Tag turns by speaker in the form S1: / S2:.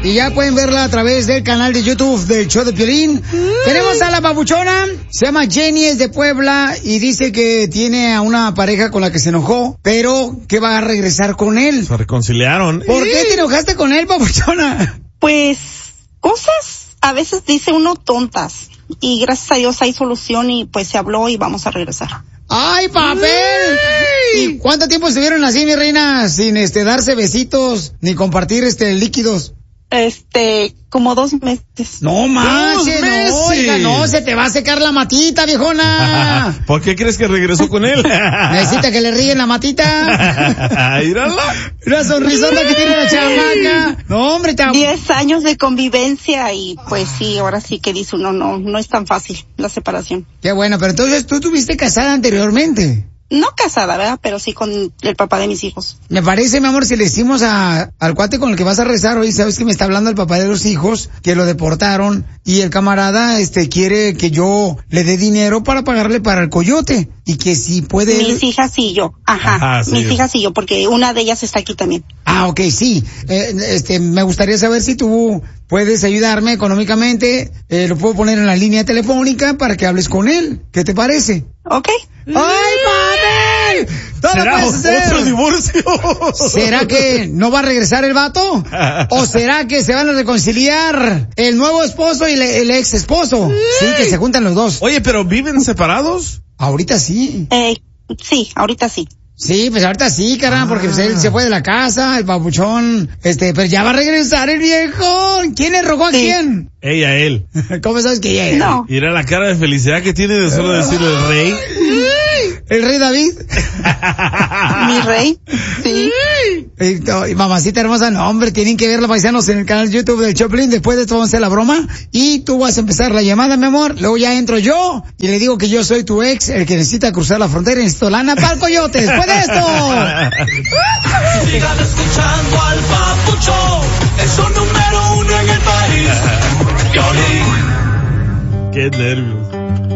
S1: y ya pueden verla a través del canal de YouTube del show de Piolín. Tenemos a la papuchona, se llama Jenny, es de Puebla y dice que tiene a una pareja con la que se enojó, pero que va a regresar con él.
S2: Se reconciliaron.
S1: ¿Por qué te enojaste con él, papuchona?
S3: Pues cosas a veces dice uno tontas y gracias a Dios hay solución y pues se habló y vamos a regresar.
S1: ¡Ay, papel! ¿Y cuánto tiempo estuvieron así, mi reina, sin darse besitos ni compartir líquidos?
S3: Como 2 meses.
S1: No manches, no, oiga, no, se te va a secar la matita, viejona.
S2: ¿Por qué crees que regresó con él?
S1: Necesita que le ríen la matita.
S2: Mírala.
S1: La sonrisota que tiene la chamaca. No, hombre,
S3: 10 años de convivencia y pues sí, ahora sí que dice uno, no es tan fácil la separación.
S1: Qué bueno, pero entonces tú estuviste casada anteriormente.
S3: No casada, ¿verdad? Pero sí con el papá de mis hijos.
S1: Me parece, mi amor, si le decimos al cuate con el que vas a rezar hoy, sabes que me está hablando el papá de los hijos, que lo deportaron, y el camarada, quiere que yo le dé dinero para pagarle para el coyote, y que si puede...
S3: Mis hijas y yo, ajá, sí. Mis hijas y yo, porque una de ellas está aquí también.
S1: Ah, ok, sí. Me gustaría saber si tú puedes ayudarme económicamente, lo puedo poner en la línea telefónica para que hables con él. ¿Qué te parece?
S3: Ok.
S1: ¡Ay, papi!
S2: ¿Será otro divorcio?
S1: ¿Será que no va a regresar el vato? ¿O será que se van a reconciliar el nuevo esposo y el ex esposo? Sí, que se juntan los dos.
S2: Oye, ¿pero viven separados?
S1: Ahorita sí.
S3: Sí, ahorita sí.
S1: Sí, pues ahorita sí, carnal, porque pues, él se fue de la casa, el papuchón, pero ya va a regresar el viejo. ¿Quién le rogó a quién?
S2: Ella, él.
S1: ¿Cómo sabes que ella?
S3: No.
S2: Mira la cara de felicidad que tiene de solo decirle el rey.
S1: ¿El rey David?
S3: ¿Mi rey? Sí.
S1: Y mamacita hermosa, no, hombre, tienen que verla, paisanos, en el canal YouTube del Choplin. Después de esto vamos a hacer la broma y tú vas a empezar la llamada, mi amor. Luego ya entro yo y le digo que yo soy tu ex, el que necesita cruzar la frontera y necesito lana para el coyote. Después de esto.
S4: Sigan escuchando al Papuchón, es un número 1 en el país. Piolín.
S2: Qué nervios.